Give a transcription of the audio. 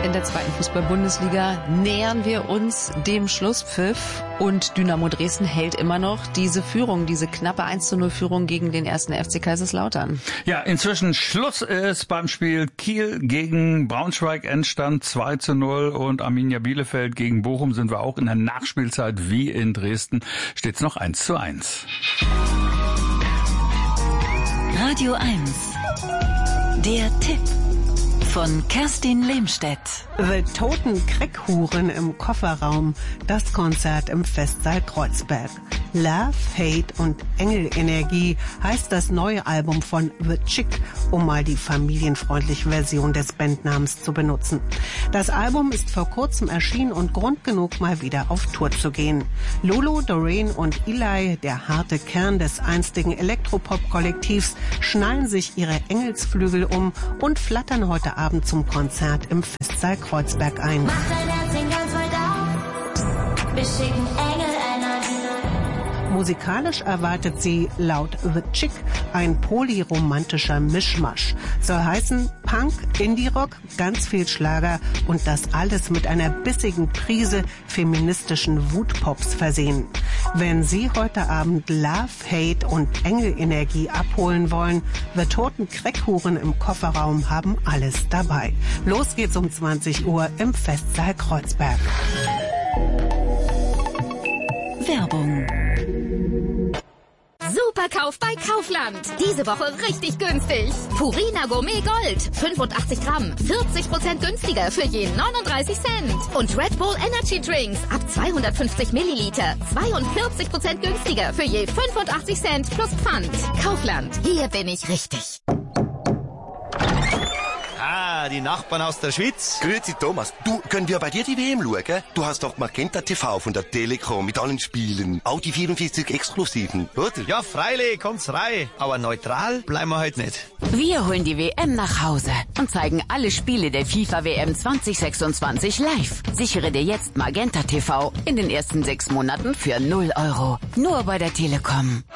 in der 2. Fußball-Bundesliga nähern wir uns dem Schlusspfiff und Dynamo Dresden hält immer noch diese Führung, diese knappe 1:0-Führung gegen den 1. FC Kaiserslautern. Ja, inzwischen Schluss ist beim Spiel Kiel gegen Braunschweig, Endstand 2:0 und Arminia Bielefeld gegen Bochum sind wir auch in der Nachspielzeit wie in Dresden, steht's noch 1:1. Radio 1, der Tipp von Kerstin Lehmstedt. The Toten Kreckhuren im Kofferraum, das Konzert im Festsaal Kreuzberg. Love, Hate und Engelenergie heißt das neue Album von The Chick, um mal die familienfreundliche Version des Bandnamens zu benutzen. Das Album ist vor kurzem erschienen und Grund genug, mal wieder auf Tour zu gehen. Lolo, Doreen und Eli, der harte Kern des einstigen Elektropop-Kollektivs, schnallen sich ihre Engelsflügel um und flattern heute Abend zum Konzert im Festsaal Kreuzberg ein. Mach dein Herz ganz weit auf, wir schicken Engelenergie. Musikalisch erwartet sie laut The Chick ein polyromantischer Mischmasch. Soll heißen Punk, Indie-Rock, ganz viel Schlager und das alles mit einer bissigen Prise feministischen Wutpops versehen. Wenn Sie heute Abend Love, Hate und Engelenergie abholen wollen, The Toten Kreckhuren im Kofferraum haben alles dabei. Los geht's um 20 Uhr im Festsaal Kreuzberg. Werbung. Superkauf bei Kaufland. Diese Woche richtig günstig. Purina Gourmet Gold. 85 Gramm. 40% günstiger für je 39 Cent. Und Red Bull Energy Drinks ab 250 Milliliter. 42% günstiger für je 85 Cent plus Pfand. Kaufland. Hier bin ich richtig. Ah, die Nachbarn aus der Schweiz. Grüezi Thomas, du, können wir bei dir die WM schauen? Du hast doch Magenta TV von der Telekom mit allen Spielen. Auch die 44 Exklusiven, oder? Ja, freilich, kommt's rein. Aber neutral bleiben wir heute nicht. Wir holen die WM nach Hause und zeigen alle Spiele der FIFA-WM 2026 live. Sichere dir jetzt Magenta TV in den ersten 6 Monaten für 0 €. Nur bei der Telekom.